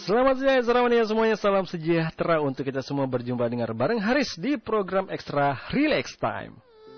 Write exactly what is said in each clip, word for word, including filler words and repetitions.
Selamat siang Sarawani semuanya, salam sejahtera untuk kita semua berjumpa dengan bareng Haris di program Extra Relax Time.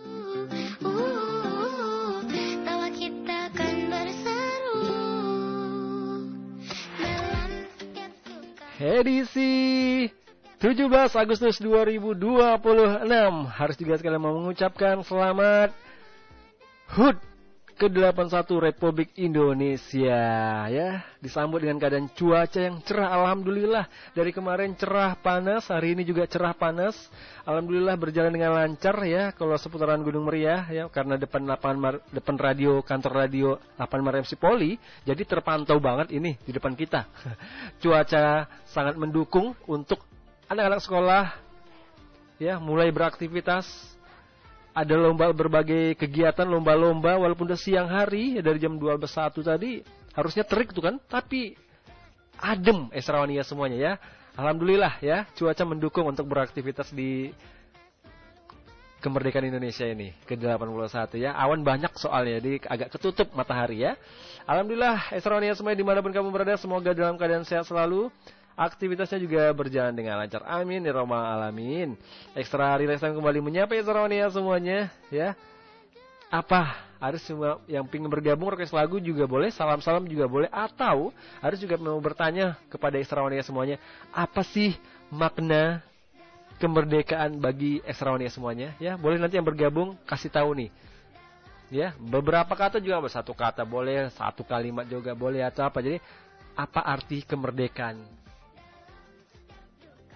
Edisi tujuh belas Agustus dua ribu dua puluh enam. Haris juga sekalian mau mengucapkan selamat H U D ke delapan puluh satu Republik Indonesia ya, disambut dengan keadaan cuaca yang cerah alhamdulillah. Dari kemarin cerah panas, hari ini juga cerah panas. Alhamdulillah berjalan dengan lancar ya kalau seputaran Gunung Meriah ya, karena depan lapangan mar, depan radio kantor radio lapangan Mar M C Poli, jadi terpantau banget ini di depan kita. Cuaca sangat mendukung untuk anak-anak sekolah ya mulai beraktivitas. Ada lomba, berbagai kegiatan lomba-lomba walaupun udah siang hari ya, dari jam dua belas satu tadi harusnya terik tuh kan, tapi adem Esrawania semuanya ya. Alhamdulillah ya, cuaca mendukung untuk beraktivitas di kemerdekaan Indonesia ini ke delapan puluh satu ya. Awan banyak soalnya, jadi agak ketutup matahari ya. Alhamdulillah Esrawania semuanya dimanapun kamu berada, semoga dalam keadaan sehat selalu. Aktivitasnya juga berjalan dengan lancar. Amin ya rabbal alamin. Extra Relax Time kembali menyapa ya Sarawani semuanya ya. Apa harus semua yang ingin bergabung request lagu juga boleh, salam-salam juga boleh, atau harus juga mau bertanya kepada Sarawani semuanya, apa sih makna kemerdekaan bagi Sarawani semuanya ya. Boleh nanti yang bergabung kasih tahu nih. Ya, beberapa kata juga, satu kata boleh, satu kalimat juga boleh atau apa. Jadi apa arti kemerdekaan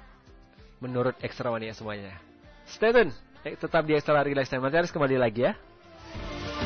menurut Extrawania semuanya? Stay tune, tetap di Extra Relax Time. Nanti harus kembali lagi ya.